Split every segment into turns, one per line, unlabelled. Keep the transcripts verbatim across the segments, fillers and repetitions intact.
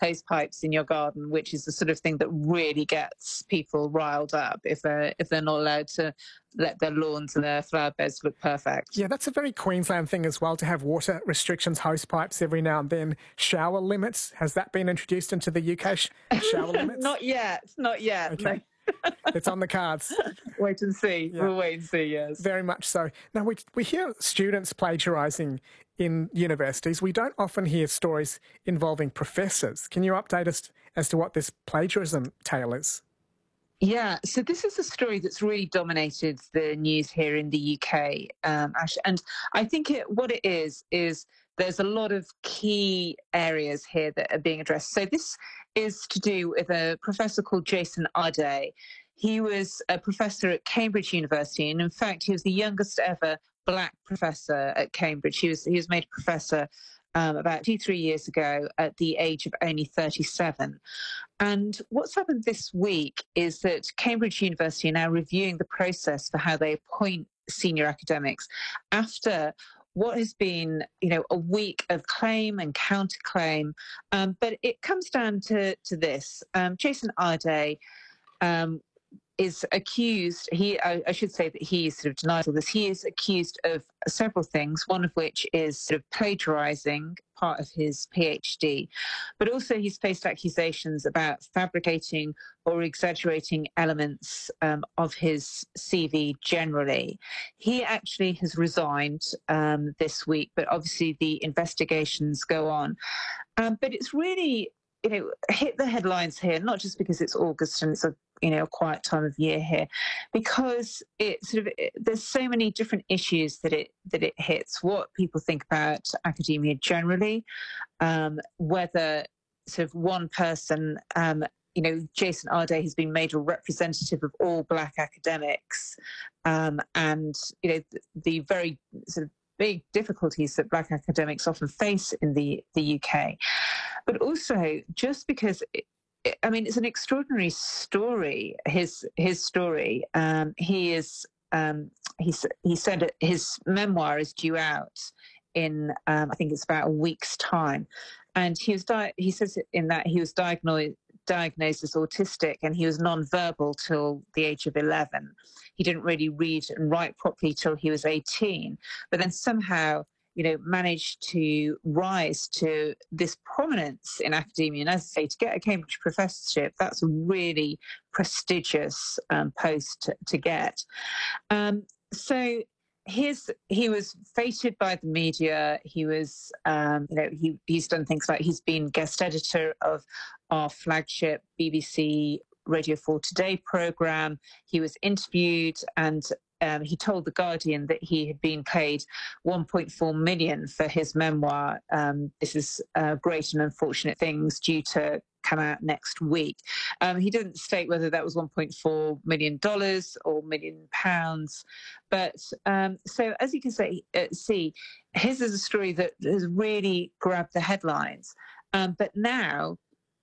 hose pipes in your garden, which is the sort of thing that really gets people riled up if they're, if they're not allowed to let their lawns and their flower beds look perfect.
Yeah, that's a very Queensland thing as well, to have water restrictions, hose pipes every now and then. Shower limits, has that been introduced into the U K, sh- shower limits?
Not yet, not yet.
Okay.
No.
It's on the cards.
Wait and see. Yeah. We'll wait and see, yes.
Very much so. Now, we, we hear students plagiarising in universities. We don't often hear stories involving professors. Can you update us as to what this plagiarism tale is?
Yeah, so this is a story that's really dominated the news here in the U K, um, Ash. And I think it, what it is, is there's a lot of key areas here that are being addressed. So this is to do with a professor called Jason Ardai. He was a professor at Cambridge University, and in fact, he was the youngest ever black professor at Cambridge. He was, he was made a professor Um, about two, three years ago at the age of only thirty-seven. And what's happened this week is that Cambridge University are now reviewing the process for how they appoint senior academics after what has been, you know, a week of claim and counterclaim. Um, but it comes down to, to this. Um, Jason Ardai um, is accused, he, I, I should say that he sort of denies all this, he is accused of several things, one of which is sort of plagiarising part of his PhD, but also he's faced accusations about fabricating or exaggerating elements um, of his C V generally. He actually has resigned um, this week, but obviously the investigations go on. Um, but it's really, you know, hit the headlines here, not just because it's August and it's a, you know, a quiet time of year here, because it sort of, it, there's so many different issues that it that it hits. What people think about academia generally, um, whether sort of one person, um, you know, Jason Ardai has been made a representative of all black academics, um, and you know the, the very sort of big difficulties that black academics often face in the the U K, but also just because. It, I mean, it's an extraordinary story. His his story. Um, he is. Um, he he said his memoir is due out in. Um, I think it's about a week's time, and he was. Di- he says in that he was diagnosed diagnosed as autistic, and he was non-verbal till the age of eleven. He didn't really read and write properly till he was eighteen, but then somehow, you know, managed to rise to this prominence in academia. And as I say, to get a Cambridge professorship, that's a really prestigious um, post to, to get. Um, so his, he was feted by the media. He was, um, you know, he, he's done things like he's been guest editor of our flagship B B C Radio four Today programme. He was interviewed and Um, he told The Guardian that he had been paid one point four million dollars for his memoir. Um, this is uh, Great and Unfortunate Things, due to come out next week. Um, he didn't state whether that was one point four million dollars or million pounds. But um, so as you can say, uh, see, his is a story that has really grabbed the headlines. Um, but now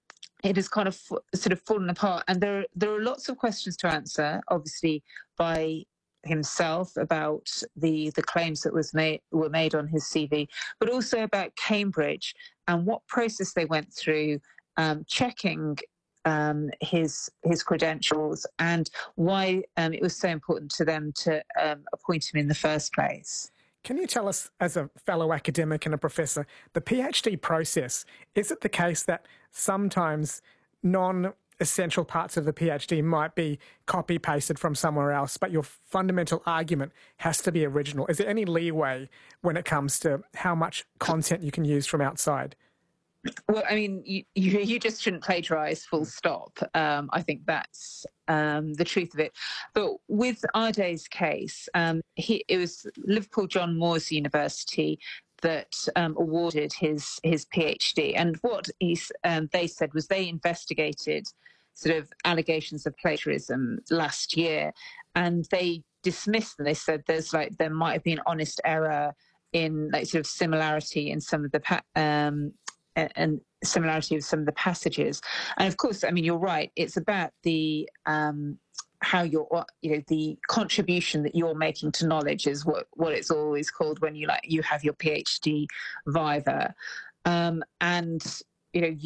it has kind of f- sort of fallen apart. And there, there are lots of questions to answer, obviously, by himself about the the claims that was made were made on his C V, but also about Cambridge and what process they went through, um, checking um, his his credentials, and why um, it was so important to them to um, appoint him in the first place.
Can you tell us, as a fellow academic and a professor, the PhD process, is it the case that sometimes non essential parts of the PhD might be copy-pasted from somewhere else, but your fundamental argument has to be original? Is there any leeway when it comes to how much content you can use from outside?
Well, I mean, you, you, you just shouldn't plagiarise, full stop. Um, I think that's um, the truth of it. But with Ardai's case, um, he, it was Liverpool John Moores University that um, awarded his his PhD. And what he's, um, they said was they investigated sort of allegations of plagiarism last year, and they dismissed them. They said there's like there might have been honest error in like sort of similarity in some of the pa- um, and similarity of some of the passages. And of course, I mean, you're right. It's about the um, how you're, you know, the contribution that you're making to knowledge is what, what it's always called when you like you have your PhD viva, um, and you know you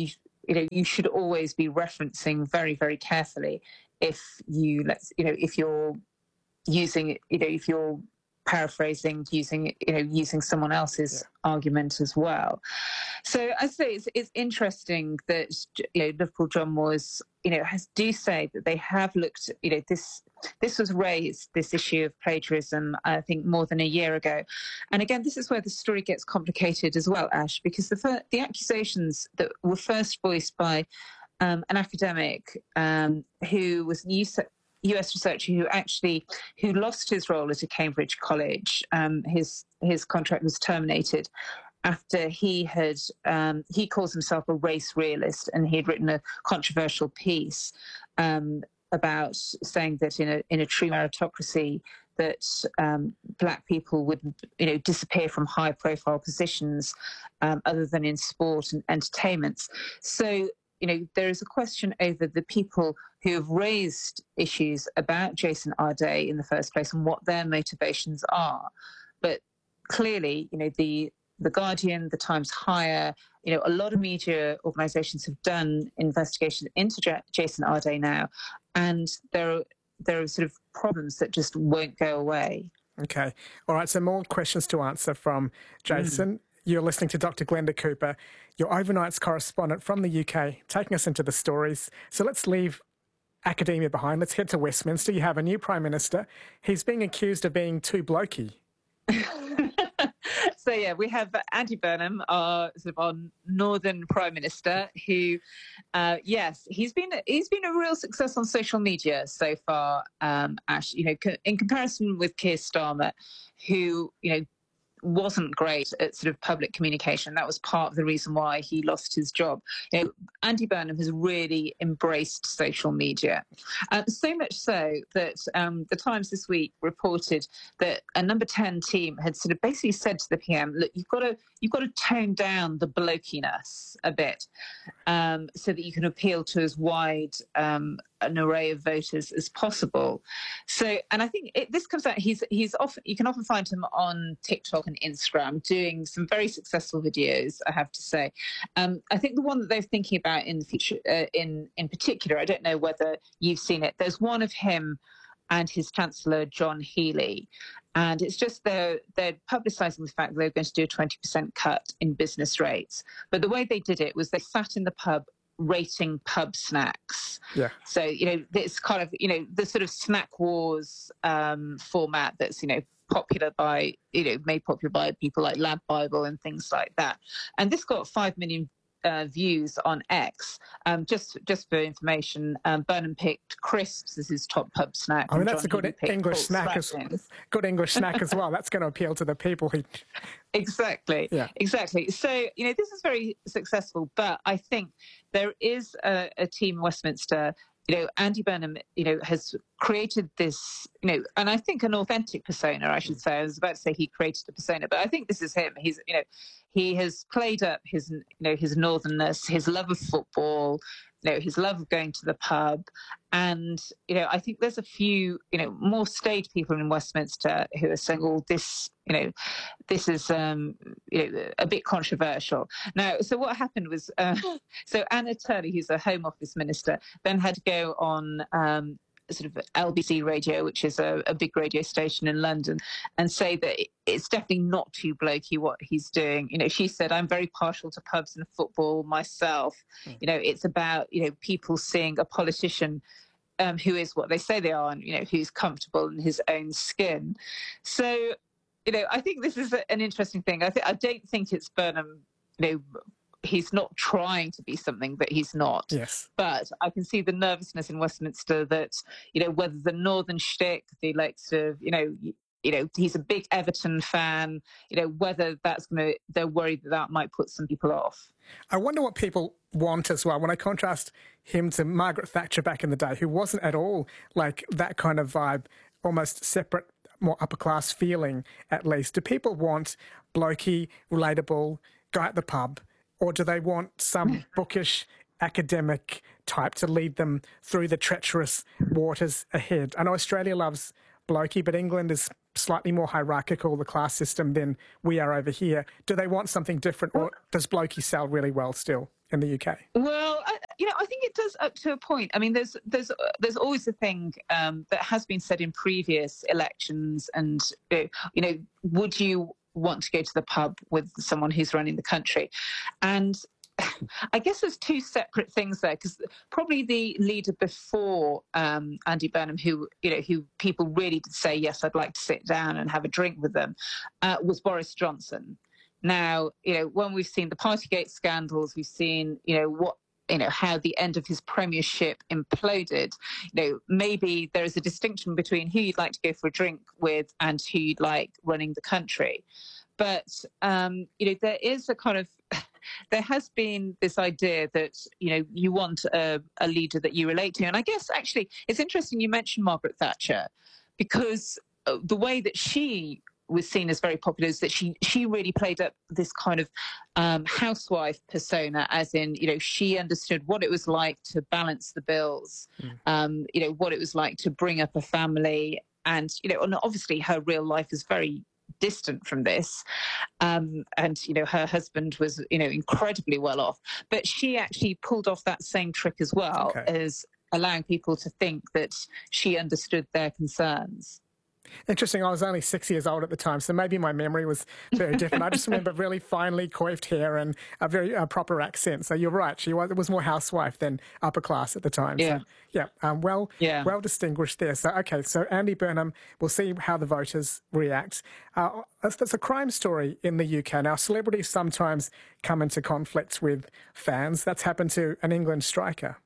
you know, you should always be referencing very, very carefully if you, let's, you know, if you're using, you know, if you're paraphrasing, using, you know, using someone else's yeah. argument as well. So I say it's, it's interesting that, you know, Liverpool John Moores, you know, has do say that they have looked, you know, this this was raised, this issue of plagiarism, I think more than a year ago. And again, this is where the story gets complicated as well, Ash, because the fir- the accusations that were first voiced by um, an academic um, who was new. U S researcher who actually who lost his role at a Cambridge college. Um, his his contract was terminated after he had um, he calls himself a race realist, and he had written a controversial piece um, about saying that in a in a true meritocracy that um, black people would you know disappear from high profile positions um, other than in sport and entertainments. So you know, there is a question over the people who have raised issues about Jason Arday in the first place and what their motivations are. But clearly, you know, the the Guardian, the Times Higher, you know, a lot of media organisations have done investigations into J- Jason Arday now, and there are there are sort of problems that just won't go away.
Okay, all right. So more questions to answer from Jason. Mm. You're listening to Doctor Glenda Cooper, your overnights correspondent from the U K, taking us into the stories. So let's leave academia behind. Let's head to Westminster. You have a new Prime Minister. He's being accused of being too blokey.
So, yeah, we have Andy Burnham, our, sort of our Northern Prime Minister, who, uh, yes, he's been he's been a real success on social media so far, um, Ash, you know, co- in comparison with Keir Starmer, who, you know, wasn't great at sort of public communication. That was part of the reason why he lost his job. You know, Andy Burnham has really embraced social media, uh, so much so that um, the Times this week reported that a number ten team had sort of basically said to the P M, "Look, you've got to you've got to tone down the blokiness a bit, um, so that you can appeal to as wide um, an array of voters as possible." So, and I think it, this comes out. He's he's often you can often find him on TikTok and Instagram doing some very successful videos, I have to say. Um, I think the one that they're thinking about in the future, uh, in in particular, I don't know whether you've seen it. There's one of him and his Chancellor John Healey, and it's just they're they're publicising the fact that they're going to do a twenty percent cut in business rates. But the way they did it was they sat in the pub rating pub snacks.
Yeah.
So, you know, it's kind of, you know, the sort of snack wars um, format that's, you know, popular by, you know, made popular by people like Lab Bible and things like that. And this got five million uh, views on X. Um, just just for information, um, Burnham picked crisps as his top pub snack.
I mean, that's John a good English snack as, good English snack as well. That's going to appeal to the people who...
Exactly.
Yeah.
Exactly. So, you know, this is very successful, but I think there is a, a team in Westminster. You know, Andy Burnham, you know, has created this, you know, and I think an authentic persona, I should say. I was about to say he created a persona, but I think this is him. He's, you know, he has played up his, you know, his northernness, his love of football, you know, his love of going to the pub. And, you know, I think there's a few, you know, more staid people in Westminster who are saying, oh, this, you know, this is, um, you know, a bit controversial. Now, so what happened was, uh, so Anna Turley, who's a Home Office minister, then had to go on um, sort of L B C radio, which is a, a big radio station in London, and say that it's definitely not too blokey what he's doing. You know, she said, I'm very partial to pubs and football myself. Mm. You know, it's about, you know, people seeing a politician um, who is what they say they are and, you know, who's comfortable in his own skin. So, you know, I think this is an interesting thing. I, th- I don't think it's Burnham, you know, he's not trying to be something that he's not.
Yes.
But I can see the nervousness in Westminster that, you know, whether the Northern shtick, the like sort of, you know, you, you know, he's a big Everton fan, you know, whether that's going to, they're worried that that might put some people off.
I wonder what people want as well. When I contrast him to Margaret Thatcher back in the day, who wasn't at all like that kind of vibe, almost separate, more upper class feeling, at least. Do people want blokey, relatable, guy at the pub, or do they want some bookish academic type to lead them through the treacherous waters ahead? I know Australia loves blokey, but England is slightly more hierarchical, the class system, than we are over here. Do they want something different, or does blokey sell really well still? in the U K?
Well, I, you know, I think it does up to a point. I mean, there's there's uh, there's always a thing um, that has been said in previous elections, and uh, you know, would you want to go to the pub with someone who's running the country? And I guess there's two separate things there, because probably the leader before um, Andy Burnham, who you know, who people really did say, yes, I'd like to sit down and have a drink with them, uh, was Boris Johnson. Now, you know, when we've seen the Partygate scandals, we've seen, you know, what, you know, how the end of his premiership imploded. You know, maybe there is a distinction between who you'd like to go for a drink with and who you'd like running the country. But, um, you know, there is a kind of, there has been this idea that, you know, you want a, a leader that you relate to. And I guess, actually, it's interesting you mentioned Margaret Thatcher, because the way that she was seen as very popular is that she she really played up this kind of um, housewife persona, as in, you know, she understood what it was like to balance the bills, mm. um, you know, what it was like to bring up a family. And, you know, and obviously her real life is very distant from this. Um, and, you know, her husband was, you know, incredibly well off. But she actually pulled off that same trick as well, okay, as allowing people to think that she understood their concerns.
Interesting. I was only six years old at the time, so maybe my memory was very different. I just remember really finely coiffed hair and a very uh, proper accent. So you're right. She was, was more housewife than upper class at the time.
Yeah.
So, yeah. Um, well,
yeah.
well distinguished there. So, okay. So Andy Burnham, we'll see how the voters react. Uh, that's a crime story in the U K. Now, celebrities sometimes come into conflicts with fans. That's happened to an England striker.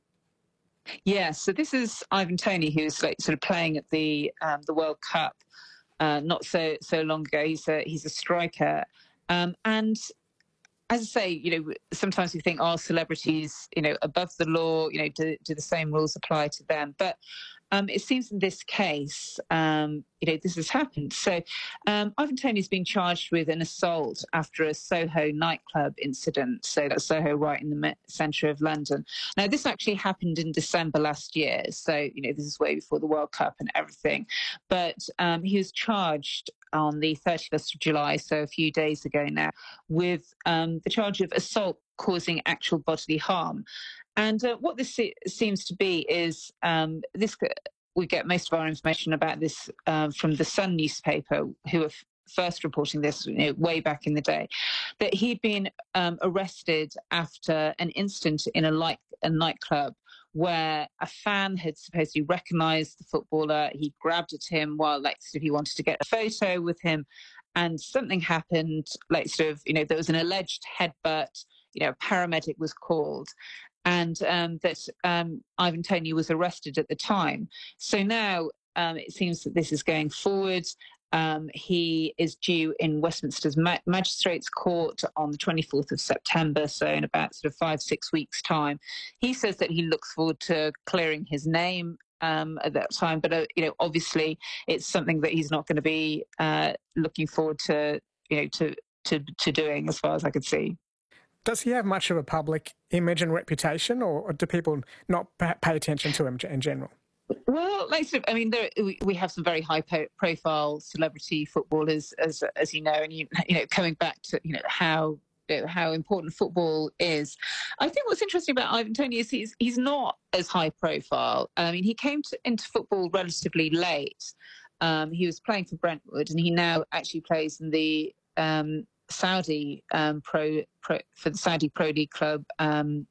Yeah, so this is Ivan Toney, who's like sort of playing at the um, the World Cup uh, not so so long ago. He's a he's a striker, um, and as I say, you know, sometimes we think, are celebrities, you know, above the law? You know, do, do the same rules apply to them? But um, it seems in this case, um, you know, this has happened. So um, Ivan Toney's been charged with an assault after a Soho nightclub incident. So that's Soho, right in the centre of London. Now, this actually happened in December last year. So, you know, this is way before the World Cup and everything. But um, he was charged on the thirty-first of July, so a few days ago now, with um, the charge of assault causing actual bodily harm. And uh, what this se- seems to be is um, this. We get most of our information about this uh, from the Sun newspaper, who are f- first reporting this, you know, way back in the day, that he'd been um, arrested after an incident in a, like, a nightclub where a fan had supposedly recognised the footballer. He grabbed at him while, like, sort of, he wanted to get a photo with him, and something happened. Like, sort of, you know, there was an alleged headbutt. You know, a paramedic was called, and um, that um, Ivan Toney was arrested at the time. So now um, it seems that this is going forward. Um, he is due in Westminster's Ma- Magistrates Court on the twenty-fourth of September, so in about sort of five, six weeks' time. He says that he looks forward to clearing his name um, at that time, but uh, you know, obviously it's something that he's not going to be uh, looking forward to, you know, to to to doing, as far as I could see.
Does he have much of a public image and reputation, or, or do people not pay attention to him in general?
Well, like, I mean, there, we have some very high-profile celebrity footballers, as as you know, and you, you know, coming back to, you know, how you know, how important football is. I think what's interesting about Ivan Toney is he's he's not as high-profile. I mean, he came to, into football relatively late. Um, he was playing for Brentwood, and he now actually plays in the um, Saudi um, pro, pro for the Saudi Pro League club. Um,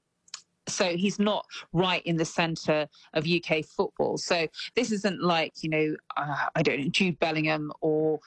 so he's not right in the centre of U K football. So this isn't like, you know, uh, I don't know, Jude Bellingham or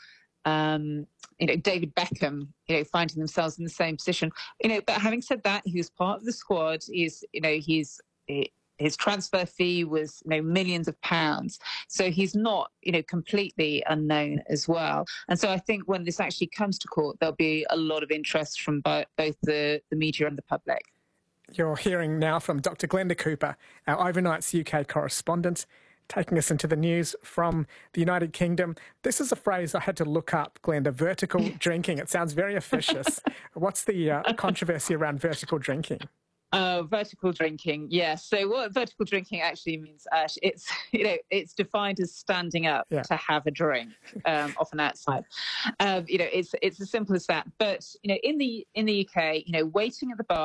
um, you know, David Beckham, you know, finding themselves in the same position. You know, but having said that, he was part of the squad. He's, you know, he's. He, His transfer fee was, you know, millions of pounds. So he's not, you know, completely unknown as well. And so I think when this actually comes to court, there'll be a lot of interest from both the, the media and the public.
You're hearing now from Doctor Glenda Cooper, our Overnight's U K correspondent, taking us into the news from the United Kingdom. This is a phrase I had to look up, Glenda, vertical drinking. It sounds very officious. What's the uh, controversy around vertical drinking?
Uh, vertical drinking, yes. So what vertical drinking actually means, Ash, it's, you know, it's defined as standing up yeah. to have a drink, um, often outside. Um, you know, it's it's as simple as that. But, you know, in the in the U K, you know, waiting at the bar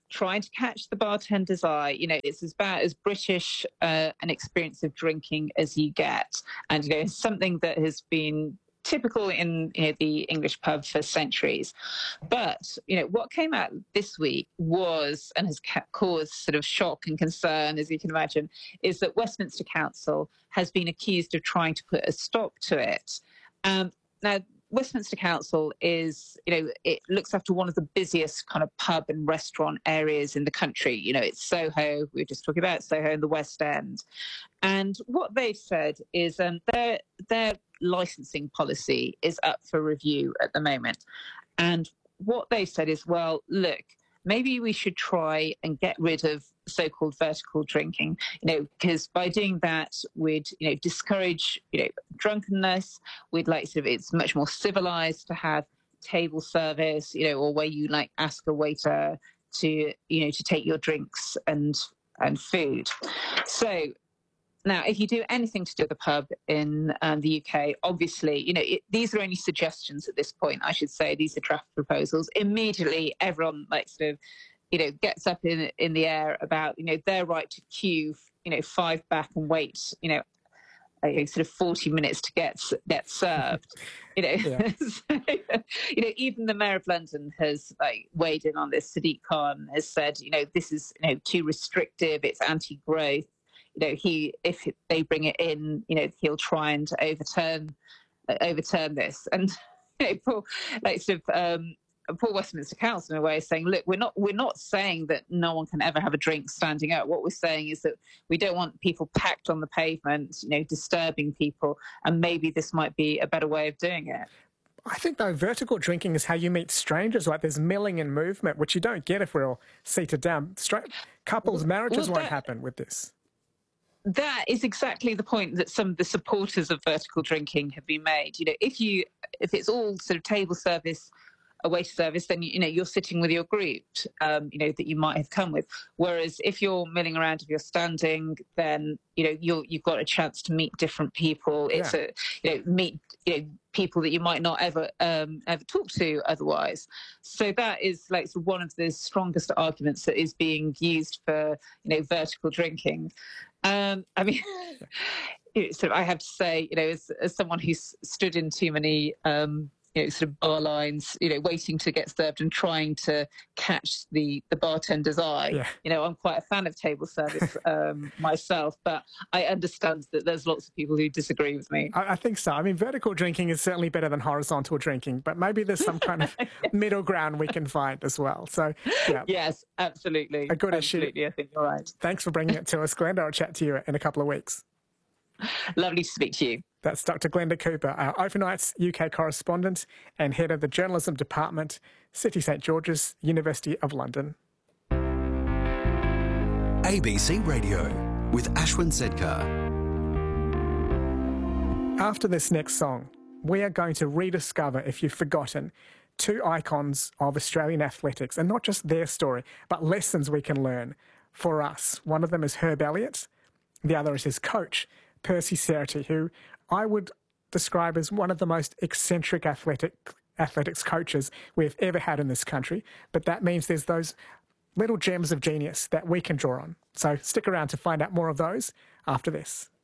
trying to catch the bartender's eye. You know, it's about as British uh, an experience of drinking as you get. And, you know, it's something that has been typical in, you know, the English pub for centuries. But, you know, what came out this week was, and has caused sort of shock and concern, as you can imagine, is that Westminster Council has been accused of trying to put a stop to it. Um, now, Westminster Council is, you know, it looks after one of the busiest kind of pub and restaurant areas in the country. You know, it's Soho. We were just talking about Soho in the West End. And what they've said is um, their their licensing policy is up for review at the moment. And what they've said is, well, look, maybe we should try and get rid of so-called vertical drinking, you know, because by doing that, we'd, you know, discourage, you know, drunkenness. We'd like to, it's much more civilized to have table service, you know, or where you like ask a waiter to, you know, to take your drinks and, and food. So now, if you do anything to do with the pub in um, the U K, obviously, you know, it, these are only suggestions at this point, I should say. These are draft proposals. Immediately, everyone, like, sort of, you know, gets up in in the air about, you know, their right to queue, you know, five back and wait, you know, uh, sort of forty minutes to get get served. You know, yeah. So, you know, even the Mayor of London has like weighed in on this. Sadiq Khan has said, you know, this is, you know, too restrictive. It's anti-growth. You know, he, if they bring it in, you know, he'll try and overturn uh, overturn this. And, you know, Paul, like sort of, um, Paul Westminster Council, in a way, is saying, look, we're not we're not saying that no one can ever have a drink standing up. What we're saying is that we don't want people packed on the pavement, you know, disturbing people. And maybe this might be a better way of doing it.
I think, though, vertical drinking is how you meet strangers. Like, there's milling and movement, which you don't get if we're all seated down. Stra- couples' marriages well, that- won't happen with this.
That is exactly the point that some of the supporters of vertical drinking have been made. You know, if you if it's all sort of table service, a waiter service, then, you know, you're sitting with your group, um, you know, that you might have come with. Whereas if you're milling around, if you're standing, then, you know, you're, you've got a chance to meet different people. It's yeah. a, you know, meet, you know, people that you might not ever, um, ever talk to otherwise. So that is like one of the strongest arguments that is being used for, you know, vertical drinking. Um, I mean, so I have to say, you know, as, as someone who's stood in too many, um, you know, sort of bar lines, you know, waiting to get served and trying to catch the, the bartender's eye. Yeah. You know, I'm quite a fan of table service um, myself, but I understand that there's lots of people who disagree with me.
I, I think so. I mean, vertical drinking is certainly better than horizontal drinking, but maybe there's some kind of yes. middle ground we can find as well. So, yeah.
Yes, absolutely.
A good
absolutely,
issue.
I think you're right.
Thanks for bringing it to us, Glenda. I'll chat to you in a couple of weeks.
Lovely to speak to you.
That's Doctor Glenda Cooper, our Overnight's U K correspondent and head of the Journalism Department, City St George's, University of London.
A B C Radio with Ashwin Sedkar.
After this next song, we are going to rediscover, if you've forgotten, two icons of Australian athletics, and not just their story, but lessons we can learn for us. One of them is Herb Elliott. The other is his coach, Percy Cerutty, who I would describe as one of the most eccentric athletic athletics coaches we've ever had in this country. But that means there's those little gems of genius that we can draw on. So stick around to find out more of those after this.